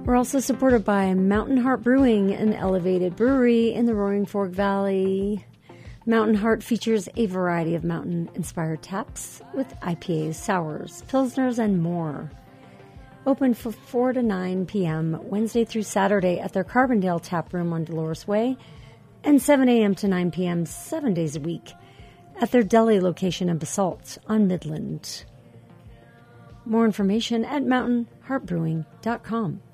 We're also supported by Mountain Heart Brewing, an elevated brewery in the Roaring Fork Valley. Mountain Heart features a variety of mountain-inspired taps with IPAs, sours, pilsners, and more. Open from 4 to 9 p.m. Wednesday through Saturday at their Carbondale Tap Room on Dolores Way, and 7 a.m. to 9 p.m. 7 days a week at their deli location in Basalt on Midland. More information at mountainheartbrewing.com.